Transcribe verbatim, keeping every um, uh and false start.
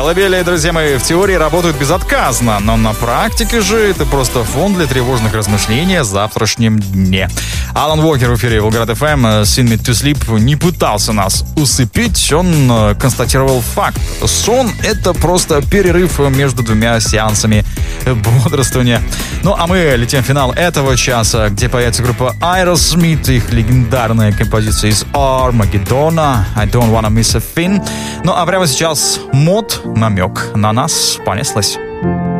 Колыбели, друзья мои, в теории работают безотказно, но на практике же это просто фон для тревожных размышлений о завтрашнем дне. Алан Уокер в эфире Волгоград эф эм, Sing Me to Sleep, не пытался нас усыпить, он констатировал факт. Сон — это просто перерыв между двумя сеансами бодрствования. Ну, а мы летим в финал этого часа, где появится группа Aerosmith, их легендарная композиция из Armageddon, I Don't Wanna Miss a Thing. Ну, а прямо сейчас мод, намек на нас, понеслась.